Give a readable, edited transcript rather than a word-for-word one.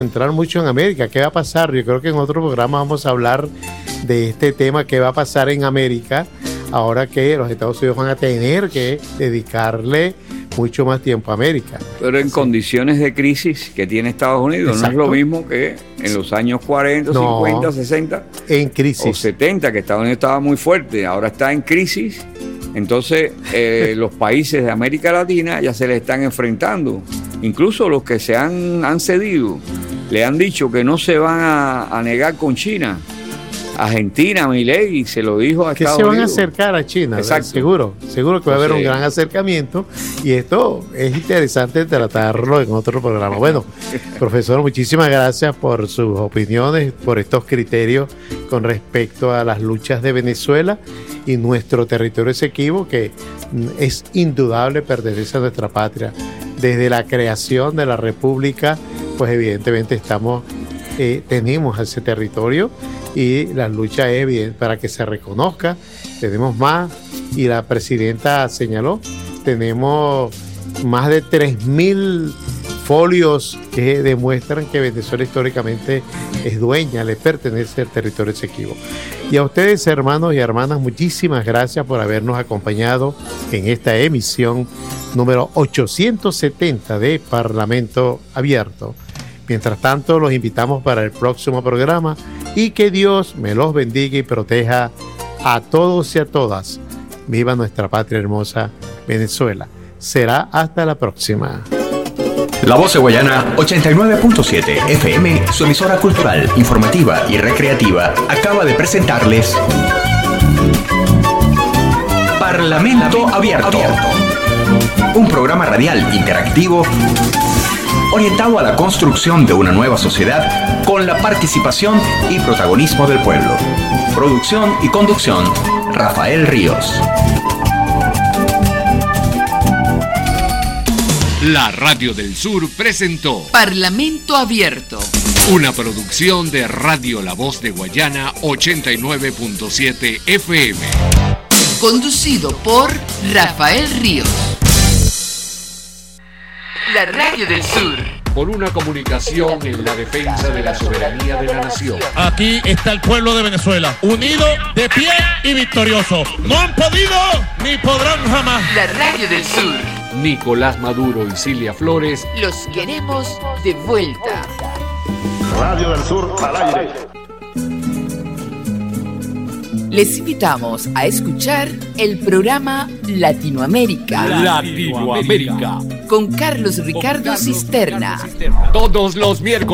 Entrar mucho en América. ¿Qué va a pasar? Yo creo que en otro programa vamos a hablar de este tema, qué va a pasar en América ahora que los Estados Unidos van a tener que dedicarle mucho más tiempo a América. Pero en condiciones de crisis que tiene Estados Unidos. Exacto. No es lo mismo que en los años 40, 50, 60 en crisis. O 70, que Estados Unidos estaba muy fuerte, ahora está en crisis. Entonces los países de América Latina ya se le están enfrentando. Incluso los que se han cedido le han dicho que no se van a negar con China. Argentina, Milei, se lo dijo a Estados Unidos. Que se van a acercar a China. Exacto. Seguro que va a haber un gran acercamiento, y esto es interesante tratarlo en otro programa. Bueno, profesor, muchísimas gracias por sus opiniones, por estos criterios con respecto a las luchas de Venezuela y nuestro territorio Esequibo, que es indudable, pertenece a nuestra patria. Desde la creación de la República, pues evidentemente tenemos ese territorio, y la lucha es bien para que se reconozca. Tenemos más, y la presidenta señaló, tenemos más de 3.000 folios que demuestran que Venezuela históricamente es dueña, le pertenece al territorio Esequibo. Y a ustedes, hermanos y hermanas, muchísimas gracias por habernos acompañado en esta emisión número 870 de Parlamento Abierto. Mientras tanto, los invitamos para el próximo programa, y que Dios me los bendiga y proteja a todos y a todas. Viva nuestra patria hermosa, Venezuela. Será hasta la próxima. La Voz de Guayana 89.7 FM, su emisora cultural, informativa y recreativa, acaba de presentarles Parlamento Abierto, un programa radial interactivo orientado a la construcción de una nueva sociedad con la participación y protagonismo del pueblo. Producción y conducción, Rafael Ríos. La Radio del Sur presentó Parlamento Abierto, una producción de Radio La Voz de Guayana 89.7 FM. Conducido por Rafael Ríos. La Radio del Sur. Por una comunicación en la defensa de la soberanía de la nación. Aquí está el pueblo de Venezuela, unido, de pie y victorioso. No han podido ni podrán jamás. La Radio del Sur. Nicolás Maduro y Cilia Flores. Los queremos de vuelta. Radio del Sur al aire. Les invitamos a escuchar el programa Latinoamérica. Latinoamérica. Con Carlos Ricardo Cisterna. Todos los miércoles.